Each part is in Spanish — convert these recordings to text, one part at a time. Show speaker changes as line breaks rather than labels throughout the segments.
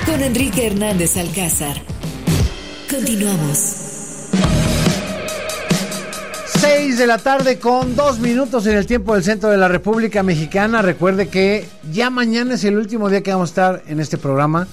con Enrique Hernández Alcázar. Continuamos.
6 de la tarde con 2 minutos en el tiempo del centro de la República Mexicana. Recuerde que ya mañana es el último día que vamos a estar en este programa.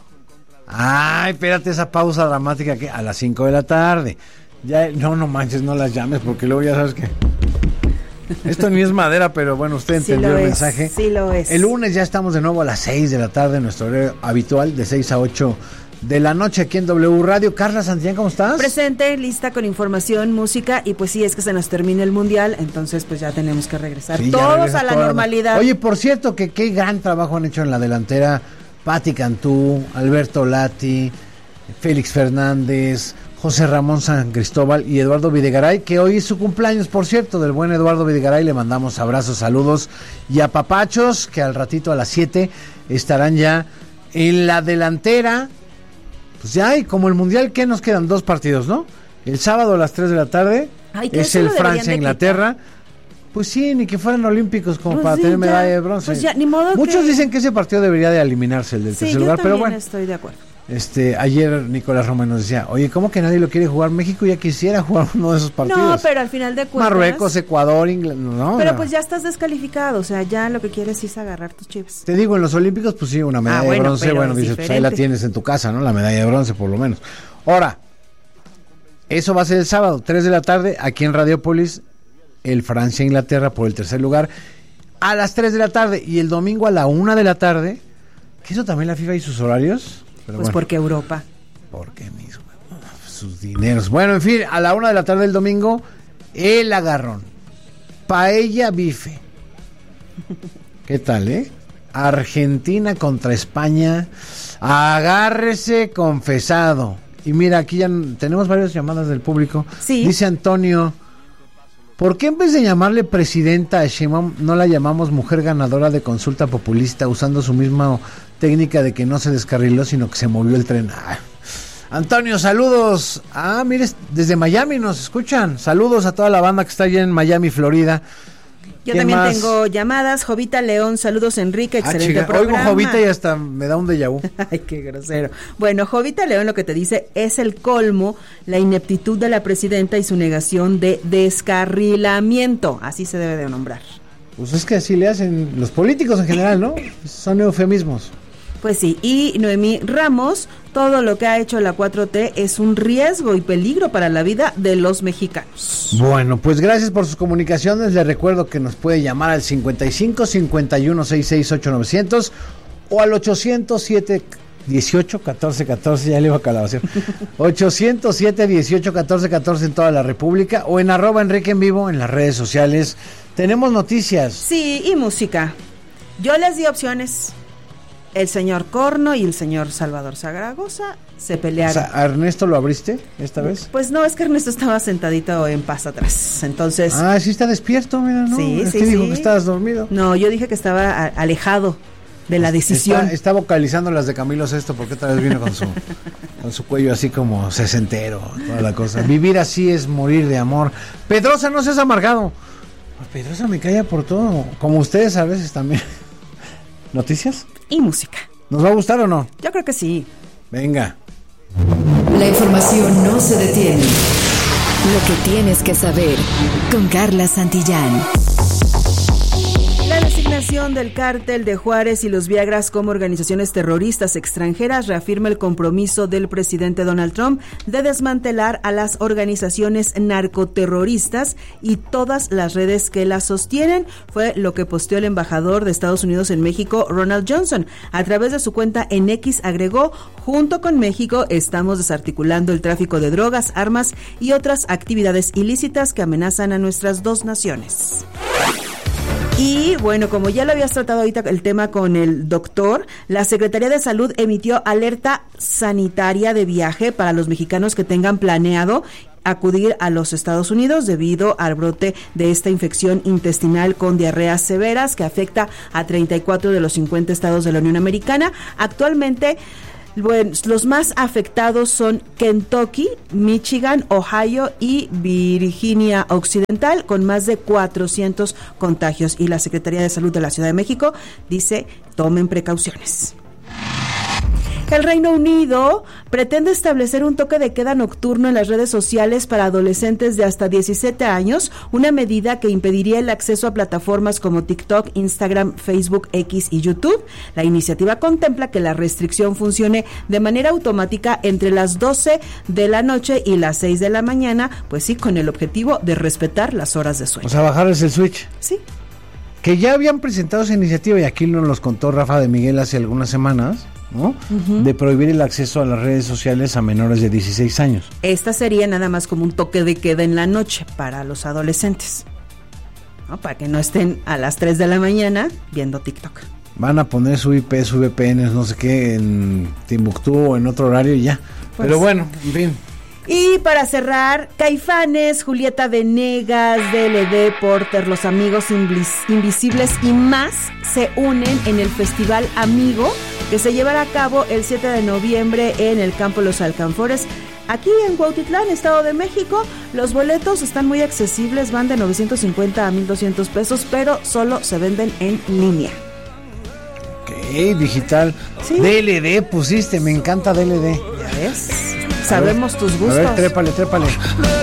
Ay, espérate esa pausa dramática que a las 5 de la tarde. Ya, no manches, no las llames porque luego ya sabes que esto ni es madera, pero bueno, usted entendió el mensaje.
Sí lo es.
El lunes ya estamos de nuevo a las 6 de la tarde, nuestro horario habitual de 6 a 8 de la noche aquí en W Radio. Carla Santillán, ¿cómo estás?
Presente, lista con información, música, y pues sí, es que se nos termina el mundial, entonces pues ya tenemos que regresar todos a la normalidad.
Oye, por cierto, que qué gran trabajo han hecho en la delantera Pati Cantú, Alberto Lati, Félix Fernández, José Ramón San Cristóbal y Eduardo Videgaray, que hoy es su cumpleaños, por cierto, del buen Eduardo Videgaray. Le mandamos abrazos, saludos y apapachos, que al ratito a las 7 estarán ya en la delantera. Pues ya hay, como el Mundial, ¿qué nos quedan? 2 partidos, ¿no? El sábado a las 3 de la tarde es el Francia-Inglaterra. Pues sí, ni que fueran olímpicos como pues para tener medalla de bronce.
Pues ya, ni modo.
Muchos dicen que ese partido debería de eliminarse, el del tercer lugar, pero bueno.
Estoy de acuerdo.
Ayer Nicolás Roma nos decía, oye, ¿cómo que nadie lo quiere jugar? México ya quisiera jugar uno de esos partidos.
No, pero al final de cuentas...
Marruecos, Ecuador, no.
Pero pues ya estás descalificado, o sea, ya lo que quieres es agarrar tus chips.
Te digo, en los olímpicos, pues sí, una medalla de bronce, bueno, dices, pues ahí la tienes en tu casa, ¿no? La medalla de bronce, por lo menos. Ahora, eso va a ser el sábado, 3 de la tarde, aquí en Radiópolis, el Francia-Inglaterra por el tercer lugar, a las 3 de la tarde, y el domingo a la 1 de la tarde, que eso también la FIFA y sus horarios...
Pero pues bueno, porque Europa.
Porque sus dineros. Bueno, en fin, a la 1 de la tarde del domingo, el agarrón. Paella bife. ¿Qué tal, Argentina contra España. Agárrese confesado. Y mira, aquí ya tenemos varias llamadas del público.
Sí.
Dice Antonio, ¿por qué en vez de llamarle presidenta a Sheinbaum no la llamamos mujer ganadora de consulta populista usando su misma técnica de que no se descarriló sino que se movió el tren? Antonio, saludos. Mire, desde Miami nos escuchan. Saludos a toda la banda que está allá en Miami, Florida.
Yo también tengo llamadas. Jovita León, saludos Enrique, excelente programa.
Oigo Jovita y hasta me da un déjà vu.
Ay, qué grosero. Bueno, Jovita León lo que te dice es el colmo, la ineptitud de la presidenta y su negación de descarrilamiento. Así se debe de nombrar.
Pues es que así le hacen los políticos en general, ¿no? Son eufemismos.
Pues sí, y Noemí Ramos, todo lo que ha hecho la 4T es un riesgo y peligro para la vida de los mexicanos.
Bueno, pues gracias por sus comunicaciones. Les recuerdo que nos puede llamar al 55 51 66 8900 o al 807 18 14 14, ya le iba a calabacear. 807 18 14 14 en toda la República o en @Enrique en vivo en las redes sociales. Tenemos noticias.
Sí, y música. Yo les di opciones. El señor Corno y el señor Salvador Zaragoza se pelearon.
O sea, ¿a Ernesto lo abriste esta vez?
Pues no, es que Ernesto estaba sentadito en paz atrás, entonces...
sí está despierto, mira, ¿no?
Sí,
dijo que estabas dormido.
No, yo dije que estaba alejado de la decisión.
Está vocalizando las de Camilo Sesto, porque otra vez vino con su cuello así como sesentero, toda la cosa. Vivir así es morir de amor. Pedrosa, no seas amargado. Pedrosa me calla por todo, como ustedes a veces también. ¿Noticias?
Y música.
¿Nos va a gustar o no?
Yo creo que sí.
Venga.
La información no se detiene. Lo que tienes que saber con Carla Santillán.
La designación del Cártel de Juárez y los Viagras como organizaciones terroristas extranjeras reafirma el compromiso del presidente Donald Trump de desmantelar a las organizaciones narcoterroristas y todas las redes que las sostienen, fue lo que posteó el embajador de Estados Unidos en México, Ronald Johnson. A través de su cuenta en X agregó, junto con México estamos desarticulando el tráfico de drogas, armas y otras actividades ilícitas que amenazan a nuestras dos naciones. Y bueno, como ya lo habías tratado ahorita el tema con el doctor, la Secretaría de Salud emitió alerta sanitaria de viaje para los mexicanos que tengan planeado acudir a los Estados Unidos debido al brote de esta infección intestinal con diarreas severas que afecta a 34 de los 50 estados de la Unión Americana. Actualmente, bueno, los más afectados son Kentucky, Michigan, Ohio y Virginia Occidental, con más de 400 contagios. Y la Secretaría de Salud de la Ciudad de México dice, tomen precauciones. El Reino Unido pretende establecer un toque de queda nocturno en las redes sociales para adolescentes de hasta 17 años, una medida que impediría el acceso a plataformas como TikTok, Instagram, Facebook, X y YouTube. La iniciativa contempla que la restricción funcione de manera automática entre las 12 de la noche y las 6 de la mañana, pues sí, con el objetivo de respetar las horas de sueño.
O sea, bajarles el switch.
Sí.
Que ya habían presentado esa iniciativa, y aquí nos los contó Rafa de Miguel hace algunas semanas, ¿no? De prohibir el acceso a las redes sociales a menores de 16 años.
Esta sería nada más como un toque de queda en la noche para los adolescentes, ¿no? Para que no estén a las 3 de la mañana viendo TikTok.
Van a poner su IP, su VPN, no sé qué, en Timbuktu o en otro horario y ya.
Pues,
pero bueno, en fin.
Y para cerrar, Caifanes, Julieta Venegas, DLD, Porter, Los Amigos Invisibles y más se unen en el Festival Amigo, que se llevará a cabo el 7 de noviembre en el Campo Los Alcanfores, aquí en Cuautitlán, Estado de México. Los boletos están muy accesibles, van de 950 a 1,200 pesos, pero solo se venden en línea.
Ok, digital.
Sí.
DLD pusiste, me encanta DLD.
¿Ya ves? Sabemos tus gustos.
A ver, trépale.